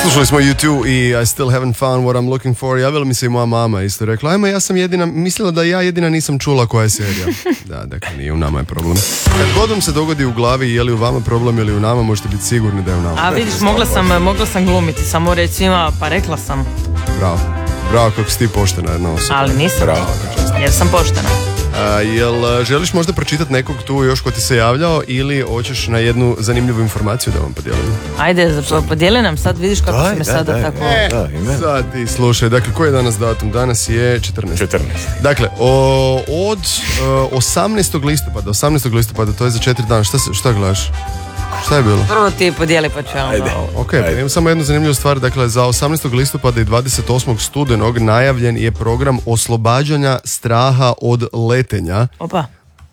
Slušali smo U2 i I still haven't found what I'm looking for. Javila mi se i moja mama isto rekla, ajme, ja sam jedina, mislila da ja jedina nisam čula koja je serija. Da, dakle, nije u nama je problem. Kad god vam se dogodi u glavi je li u vama problem ili u nama, možete biti sigurni da je u nama. A vidiš, mogla sam glumiti, samo reći svima, pa rekla sam. Bravo, kako si ti poštena jedna osoba. Ali nisam, jer sam poštena. Jel želiš možda pročitati nekog tu još ko ti se javljao ili hoćeš na jednu zanimljivu informaciju da vam podijelim? Ajde, podijeli nam sad, vidiš kako si me sada tako... Sad ti slušaj, dakle, koji je danas datum? Danas je 14. Dakle, od 18. listopada, to je za 4 dana. Šta gledaš? Šta je bilo? Prvo ti podijeli pa ću Ok, imam samo jednu zanimljivu stvar. Dakle, za 18. listopada i 28. studenog najavljen je program oslobađanja straha od letenja. Opa.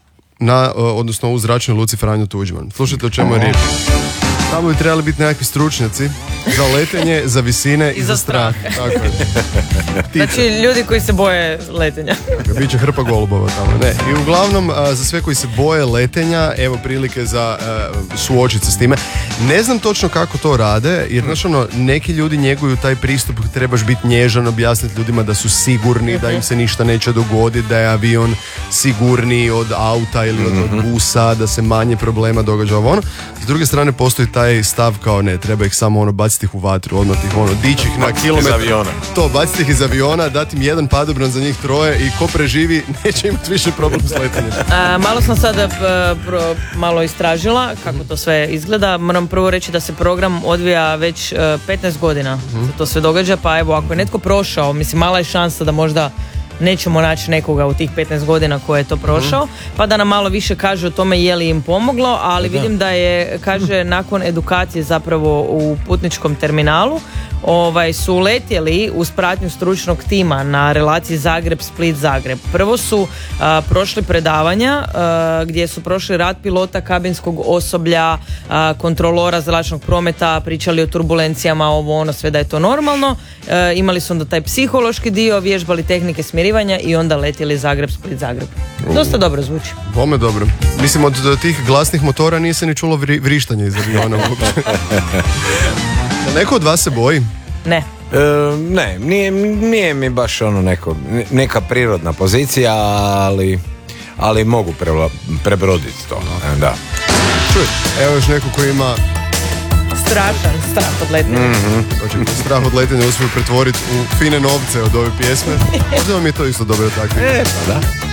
Odnosno u zračnoj luci Franjo Tuđman. Slušajte o čemu je riječ. Tamo bi trebali biti nekakvi stručnjaci za letenje, za visine i za strah. Tako je. Znači ljudi koji se boje letenja. Biće hrpa golubova tamo. Ne. I uglavnom, za sve koji se boje letenja, evo prilike za suočiti se s time. Ne znam točno kako to rade, jer znaš ono, neki ljudi njeguju taj pristup, trebaš biti nježan, objasniti ljudima da su sigurni, da im se ništa neće dogoditi, da je avion sigurniji od auta ili od busa, da se manje problema događa ovo ono. S druge strane postoji taj stav kao ne, treba ih samo ono baciti ih u vatru, odmah ih ono dići ih na kilometar. To, baciti ih iz aviona, dati im jedan padobran za njih troje i ko preživi neće imati više problem s letanjem. Malo sam sada malo istražila kako to sve izgleda. Moram prvo reći da se program odvija već 15 godina. To sve događa, pa evo ako je netko prošao, mislim mala je šansa da možda nećemo naći nekoga u tih 15 godina ko je to prošao, pa da nam malo više kaže o tome je li im pomoglo, ali vidim da je, kaže, nakon edukacije zapravo u putničkom terminalu su letjeli uz pratnju stručnog tima na relaciji Zagreb-Split-Zagreb. Prvo su prošli predavanja gdje su prošli rad pilota, kabinskog osoblja, kontrolora zračnog prometa, pričali o turbulencijama, ovo ono, sve da je to normalno. Imali su onda taj psihološki dio, vježbali tehnike smirivanja i onda letjeli Zagreb-Split-Zagreb. Dosta dobro zvuči. Bome dobro. Mislim, od tih glasnih motora nije se ni čulo vrištanje iz aviona uopće. Neko od vas se boji? Ne. Ne, nije mi baš ono neka prirodna pozicija, ali mogu prebroditi to. Da. Čuj, evo još neko koji ima strašan strah od letenja. Strah od letenja uspiju pretvoriti u fine novce od ove pjesme. Možda vam je to isto dobro tako. Pa da.